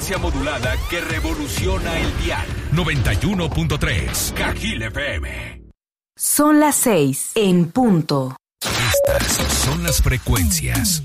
frecuencia modulada que revoluciona el dial. 91.3 Cajil FM. Son las 6 en punto. Estas son las frecuencias